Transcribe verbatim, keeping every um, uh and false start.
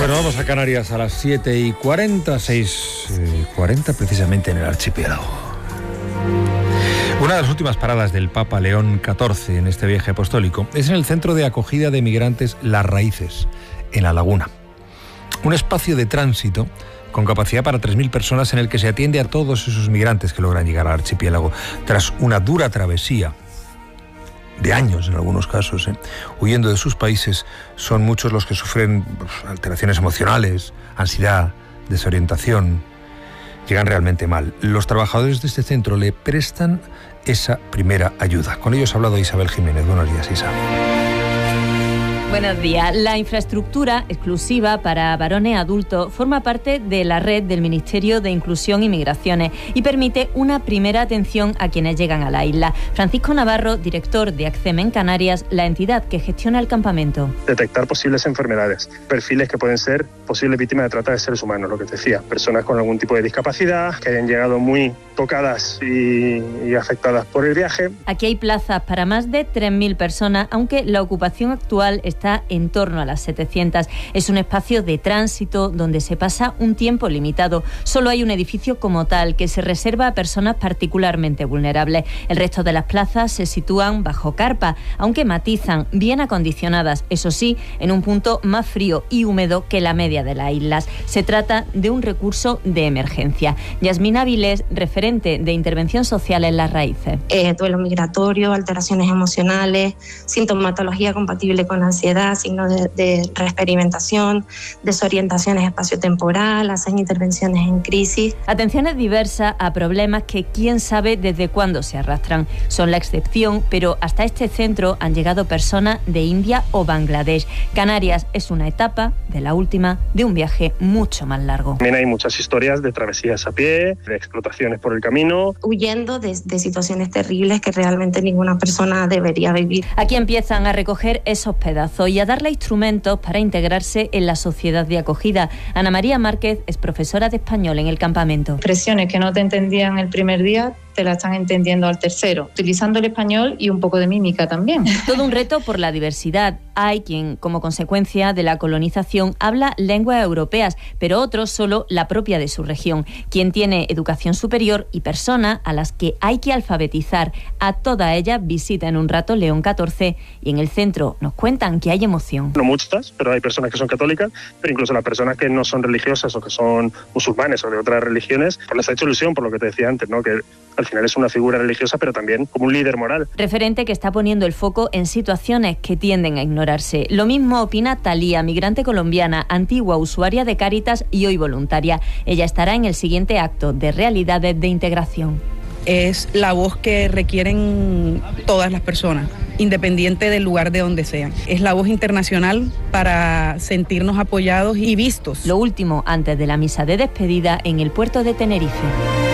Bueno, vamos a Canarias a las siete y cuarenta, seis y cuarenta precisamente en el archipiélago. Una de las últimas paradas del Papa León catorce en este viaje apostólico es en el centro de acogida de migrantes Las Raíces, en La Laguna. Un espacio de tránsito con capacidad para tres mil personas en el que se atiende a todos esos migrantes que logran llegar al archipiélago tras una dura travesía de años en algunos casos, ¿eh? huyendo de sus países. Son muchos los que sufren pues, alteraciones emocionales, ansiedad, desorientación. Llegan realmente mal. Los trabajadores de este centro le prestan esa primera ayuda. Con ellos ha hablado Isabel Jiménez. Buenos días, Isa. Buenos días. La infraestructura exclusiva para varones adultos forma parte de la red del Ministerio de Inclusión y Migraciones y permite una primera atención a quienes llegan a la isla. Francisco Navarro, director de ACCEM en Canarias, la entidad que gestiona el campamento. Detectar posibles enfermedades, perfiles que pueden ser posibles víctimas de trata de seres humanos, lo que te decía, personas con algún tipo de discapacidad, que hayan llegado muy tocadas y, y afectadas por el viaje. Aquí hay plazas para más de tres mil personas, aunque la ocupación actual está está en torno a las setecientas. Es un espacio de tránsito donde se pasa un tiempo limitado. Solo hay un edificio como tal que se reserva a personas particularmente vulnerables. El resto de las plazas se sitúan bajo carpa, aunque matizan, bien acondicionadas, eso sí, en un punto más frío y húmedo que la media de las islas. Se trata de un recurso de emergencia. Yasmina Vilés, referente de intervención social en Las Raíces. Eh, duelo migratorio, alteraciones emocionales, sintomatología compatible con ansiedad, signos de, de reexperimentación, desorientaciones espaciotemporal, hacen intervenciones en crisis. Atenciones diversas a problemas que quién sabe desde cuándo se arrastran. Son la excepción, pero hasta este centro han llegado personas de India o Bangladesh. Canarias es una etapa de la última de un viaje mucho más largo. También hay muchas historias de travesías a pie, de explotaciones por el camino. Huyendo de, de situaciones terribles que realmente ninguna persona debería vivir. Aquí empiezan a recoger esos pedazos y a darle instrumentos para integrarse en la sociedad de acogida. Ana María Márquez es profesora de español en el campamento. Expresiones que no te entendían el primer día, te la están entendiendo al tercero, utilizando el español y un poco de mímica también. Todo un reto por la diversidad. Hay quien, como consecuencia de la colonización, habla lenguas europeas, pero otros solo la propia de su región. Quien tiene educación superior y personas a las que hay que alfabetizar. A todas ellas visita en un rato León catorce y en el centro nos cuentan que hay emoción. No muchas, pero hay personas que son católicas, pero incluso las personas que no son religiosas o que son musulmanes o de otras religiones, pues les ha hecho ilusión por lo que te decía antes, ¿no? Que al final es una figura religiosa, pero también como un líder moral. Referente que está poniendo el foco en situaciones que tienden a ignorarse. Lo mismo opina Talía, migrante colombiana, antigua usuaria de Cáritas y hoy voluntaria. Ella estará en el siguiente acto de Realidades de Integración. Es la voz que requieren todas las personas, independiente del lugar de donde sean. Es la voz internacional para sentirnos apoyados y vistos. Lo último antes de la misa de despedida en el puerto de Tenerife.